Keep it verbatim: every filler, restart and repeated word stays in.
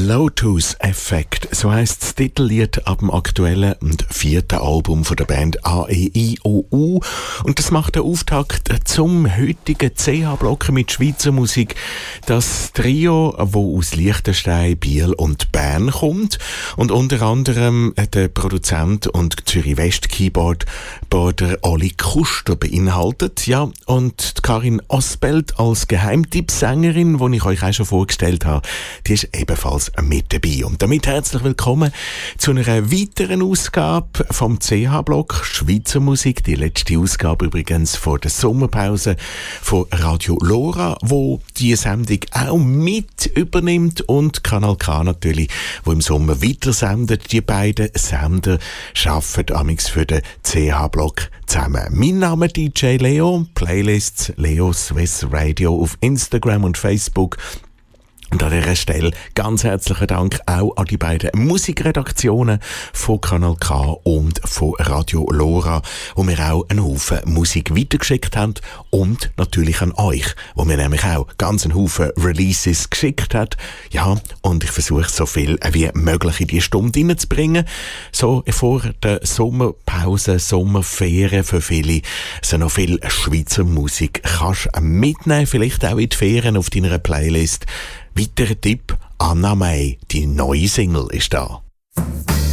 Lotus-Effekt, so heisst das Titellied ab dem aktuellen und vierten Album von der Band A E I O U. Und das macht den Auftakt zum heutigen C H-Block mit Schweizer Musik. Das Trio, das aus Liechtenstein, Biel und Bern kommt und unter anderem der Produzent und Zürich West Keyboard der Oli Kuster beinhaltet. Ja, und Karin Osbelt als Geheimtippsängerin, die ich euch auch schon vorgestellt habe, die ist ebenfalls mit dabei. Und damit herzlich willkommen zu einer weiteren Ausgabe vom C H-Block Schweizer Musik. Die letzte Ausgabe übrigens vor der Sommerpause von Radio Lora, wo die Sendung auch mit übernimmt, und Kanal K natürlich, wo im Sommer weiter sendet. Die beiden Sender arbeiten amix für den C H-Block zusammen. Mein Name ist D J Leo, Playlists Leo Swiss Radio auf Instagram und Facebook. Und an dieser Stelle ganz herzlichen Dank auch an die beiden Musikredaktionen von Kanal K und von Radio Lora, wo mir auch einen Haufen Musik weitergeschickt haben, und natürlich an euch, wo mir nämlich auch ganz einen Haufen Releases geschickt hat. Ja, und ich versuche so viel wie möglich in die Stunde reinzubringen, so vor der Sommerpause, Sommerferien für viele, so noch viel Schweizer Musik kannst mitnehmen, vielleicht auch in die Ferien auf deiner Playlist. Weiterer Tipp, Anna May, die neue Single ist da.